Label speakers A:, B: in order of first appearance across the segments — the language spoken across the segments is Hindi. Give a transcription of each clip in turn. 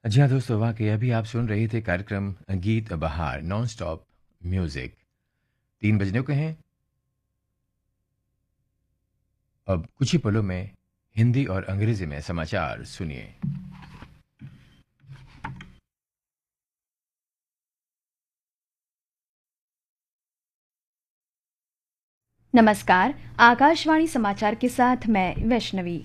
A: जी हाँ दोस्तों, वाक़ई अभी आप सुन रहे थे कार्यक्रम गीत बहार नॉन स्टॉप म्यूज़िक। 3 बजने को हैं, अब कुछ ही पलों में हिंदी और अंग्रेज़ी में समाचार सुनिए।
B: नमस्कार। आकाशवाणी समाचार के साथ मैं वैष्णवी।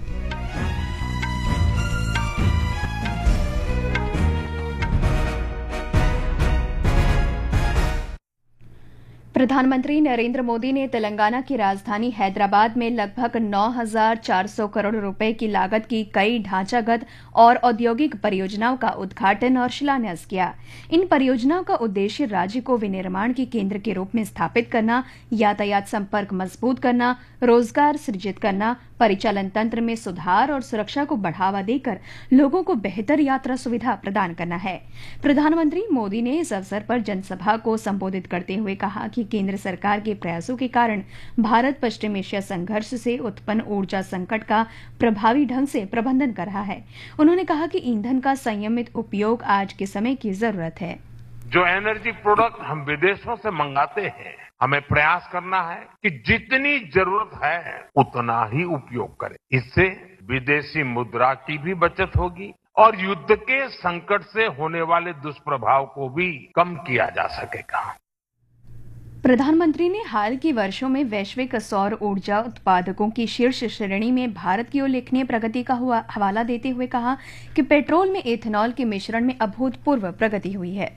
B: प्रधानमंत्री नरेंद्र मोदी ने तेलंगाना की राजधानी हैदराबाद में लगभग 9,400 करोड़ रुपए की लागत की कई ढांचागत और औद्योगिक परियोजनाओं का उद्घाटन और शिलान्यास किया। इन परियोजनाओं का उद्देश्य राज्य को विनिर्माण के केंद्र के रूप में स्थापित करना, यातायात संपर्क मजबूत करना, रोजगार सृजित करना, परिचालन तंत्र में सुधार और सुरक्षा को बढ़ावा देकर लोगों को बेहतर यात्रा सुविधा प्रदान करना है। प्रधानमंत्री मोदी ने इस अवसर पर जनसभा को संबोधित करते हुए कहा कि केंद्र सरकार के प्रयासों के कारण भारत पश्चिम एशिया संघर्ष से उत्पन्न ऊर्जा संकट का प्रभावी ढंग से प्रबंधन कर रहा है। उन्होंने कहा कि ईंधन का संयमित उपयोग आज के समय की जरूरत है।
C: जो एनर्जी प्रोडक्ट हम विदेशों से मंगाते हैं, हमें प्रयास करना है कि जितनी जरूरत है उतना ही उपयोग करें। इससे विदेशी मुद्रा की भी बचत होगी और युद्ध के संकट से होने वाले दुष्प्रभाव को भी कम किया जा सकेगा।
B: प्रधानमंत्री ने हाल के वर्षों में वैश्विक सौर ऊर्जा उत्पादकों की शीर्ष श्रेणी में भारत की उल्लेखनीय प्रगति का हवाला देते हुए कहा कि पेट्रोल में एथेनॉल के मिश्रण में अभूतपूर्व प्रगति हुई है।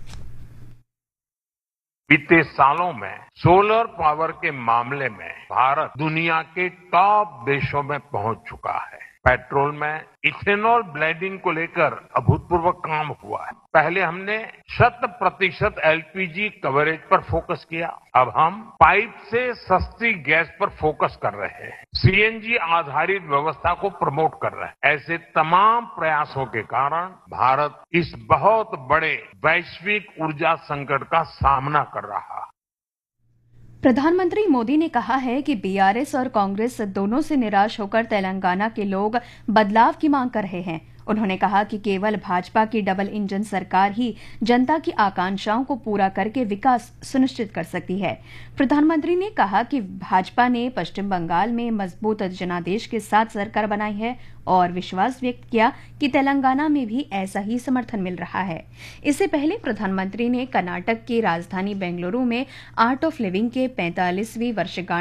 C: बीते सालों में सोलर पावर के मामले में भारत दुनिया के टॉप देशों में पहुंच चुका है। पेट्रोल में इथेनॉल ब्लेंडिंग को लेकर अभूतपूर्व काम हुआ है। पहले हमने 100% एलपीजी कवरेज पर फोकस किया। अब हम पाइप से सस्ती गैस पर फोकस कर रहे हैं। सीएनजी आधारित व्यवस्था को प्रमोट कर रहे हैं। ऐसे तमाम प्रयासों के कारण भारत इस बहुत बड़े वैश्विक ऊर्जा संकट का सामना कर रहा है।
B: प्रधानमंत्री मोदी ने कहा है कि बीआरएस और कांग्रेस दोनों से निराश होकर तेलंगाना के लोग बदलाव की मांग कर रहे हैं। उन्होंने कहा कि केवल भाजपा की डबल इंजन सरकार ही जनता की आकांक्षाओं को पूरा करके विकास सुनिश्चित कर सकती है। प्रधानमंत्री ने कहा कि भाजपा ने पश्चिम बंगाल में मजबूत जनादेश के साथ सरकार बनाई है और विश्वास व्यक्त किया कि तेलंगाना में भी ऐसा ही समर्थन मिल रहा है। इससे पहले प्रधानमंत्री ने कर्नाटक की राजधानी बेंगलुरु में आर्ट ऑफ लिविंग के 45वीं वर्षगांठ